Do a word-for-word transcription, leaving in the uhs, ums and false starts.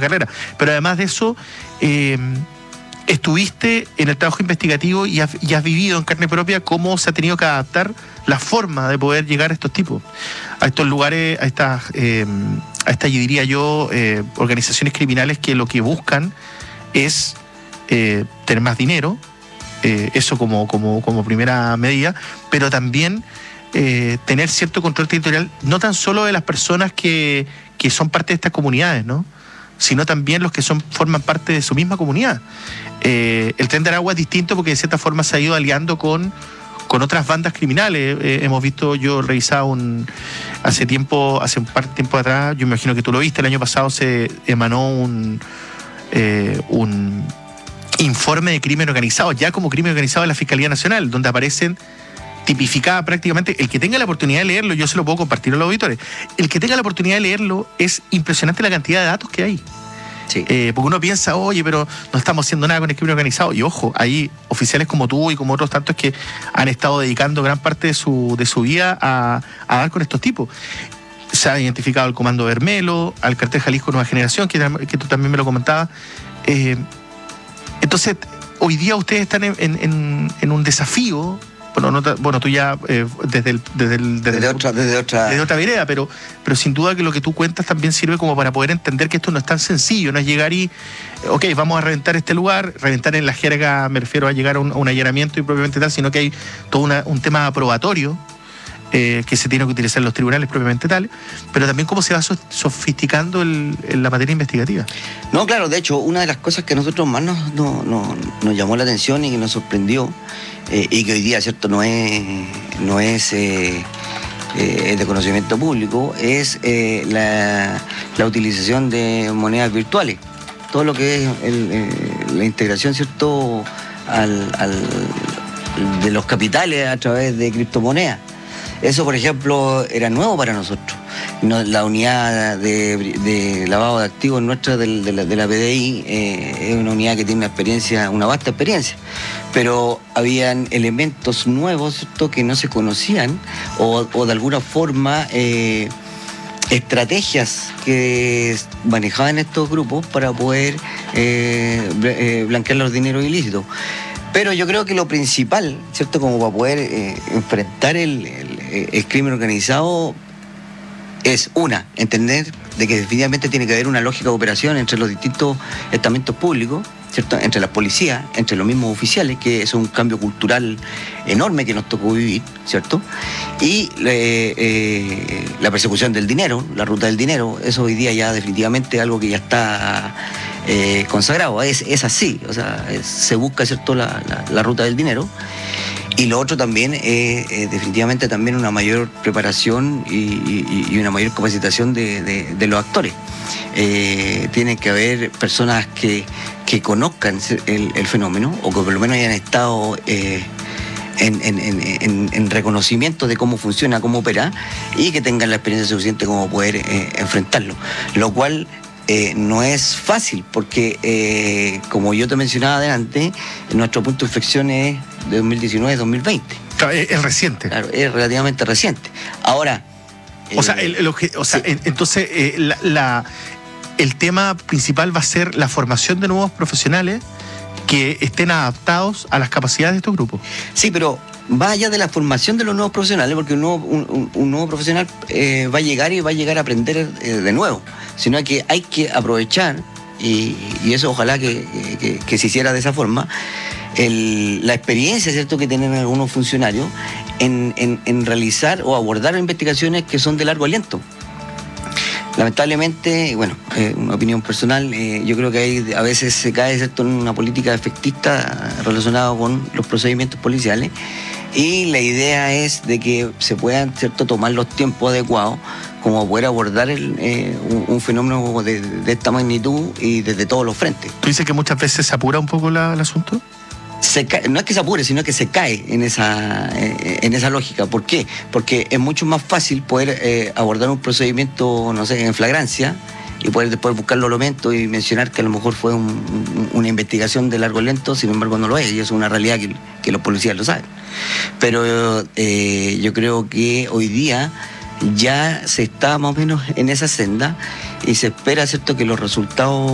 carrera. Pero además de eso, eh, estuviste en el trabajo investigativo y has, y has vivido en carne propia cómo se ha tenido que adaptar la forma de poder llegar a estos tipos, a estos lugares, a estas, eh, a estas, yo diría yo, eh, organizaciones criminales que lo que buscan es eh, tener más dinero, eh, eso como, como, como primera medida, pero también eh, tener cierto control territorial, no tan solo de las personas que, que son parte de estas comunidades, ¿no?, sino también los que son forman parte de su misma comunidad. Eh, el Tren de Aragua es distinto porque de cierta forma se ha ido aliando con, con otras bandas criminales. Eh, hemos visto, yo revisaba un, hace tiempo, hace un par de tiempo atrás, yo me imagino que tú lo viste, el año pasado se emanó un, eh, un informe de crimen organizado, ya como crimen organizado de la Fiscalía Nacional, donde aparecen tipificada prácticamente. El que tenga la oportunidad de leerlo, yo se lo puedo compartir a los auditores, el que tenga la oportunidad de leerlo, es impresionante la cantidad de datos que hay. Sí. Eh, porque uno piensa, oye, pero no estamos haciendo nada con el crimen organizado. Y ojo, hay oficiales como tú y como otros tantos que han estado dedicando gran parte de su, de su vida a, a dar con estos tipos. Se ha identificado al Comando Bermelo, al Cartel Jalisco Nueva Generación, que, que tú también me lo comentabas. Eh, entonces, hoy día ustedes están en, en, en un desafío. Bueno, no, bueno, tú ya eh, desde, el, desde, el, desde, desde, el, otra, desde, otra... desde otra vereda, pero, pero sin duda que lo que tú cuentas también sirve como para poder entender que esto no es tan sencillo, no es llegar y, ok, vamos a reventar este lugar, reventar en la jerga, me refiero a llegar a un, a un allanamiento y propiamente tal, sino que hay todo una, un tema probatorio eh, que se tiene que utilizar en los tribunales propiamente tal, pero también cómo se va sofisticando el, el, la materia investigativa. No, claro, de hecho, una de las cosas que a nosotros más nos, no, no, nos llamó la atención y que nos sorprendió, Eh, y que hoy día, cierto, no es, no es eh, eh, de conocimiento público, es eh, la, la utilización de monedas virtuales. Todo lo que es el, eh, la integración, cierto, al, al, de los capitales a través de criptomonedas. Eso, por ejemplo, era nuevo para nosotros. No, la unidad de, de lavado de activos nuestra del, de, la, de la P D I eh, es una unidad que tiene una experiencia, una vasta experiencia, pero habían elementos nuevos, ¿cierto?, que no se conocían o, o de alguna forma eh, estrategias que manejaban estos grupos para poder eh, eh, blanquear los dineros ilícitos. Pero yo creo que lo principal, ¿cierto?, como para poder eh, enfrentar el, el, el crimen organizado es, una, entender de que definitivamente tiene que haber una lógica de operación entre los distintos estamentos públicos, ¿cierto?, entre las policías, entre los mismos oficiales, que es un cambio cultural enorme que nos tocó vivir, ¿cierto? Y eh, eh, la persecución del dinero, la ruta del dinero, eso hoy día ya definitivamente es algo que ya está eh, consagrado, es, es así, o sea, es, se busca, ¿cierto?, la, la, la ruta del dinero. Y lo otro también es eh, definitivamente también una mayor preparación y, y, y una mayor capacitación de, de, de los actores. Eh, tienen que haber personas que, que conozcan el, el fenómeno o que por lo menos hayan estado eh, en, en, en, en reconocimiento de cómo funciona, cómo opera, y que tengan la experiencia suficiente como poder eh, enfrentarlo. Lo cual eh, no es fácil porque, eh, como yo te mencionaba adelante, nuestro punto de inflexión es de dos mil diecinueve a dos mil veinte. Claro, es, es reciente. Claro, es relativamente reciente. Ahora... O eh, sea, el, el obje, o sea sí. entonces eh, la, la, el tema principal va a ser la formación de nuevos profesionales que estén adaptados a las capacidades de estos grupos. Sí, pero va allá de la formación de los nuevos profesionales, porque un nuevo, un, un nuevo profesional eh, va a llegar y va a llegar a aprender eh, de nuevo, sino que hay que aprovechar, y, y eso ojalá que, que, que se hiciera de esa forma, el, la experiencia, ¿cierto?, que tienen algunos funcionarios en, en, en realizar o abordar investigaciones que son de largo aliento. Lamentablemente, bueno, eh, una opinión personal, eh, yo creo que hay, a veces se cae, ¿cierto?, en una política efectista relacionada con los procedimientos policiales, y la idea es de que se puedan, ¿cierto?, tomar los tiempos adecuados como poder abordar el, eh, un, un fenómeno de, de esta magnitud y desde todos los frentes. ¿Tú dices que muchas veces se apura un poco la, el asunto? Se cae, no es que se apure, sino que se cae en esa, eh, en esa lógica. ¿Por qué? Porque es mucho más fácil poder eh, abordar un procedimiento, no sé, en flagrancia, y poder después buscar los elementos y mencionar que a lo mejor fue un, un, una investigación de largo aliento, sin embargo no lo es, y es una realidad que, que los policías lo saben. Pero eh, yo creo que hoy día ya se está más o menos en esa senda y se espera, ¿cierto?, que los resultados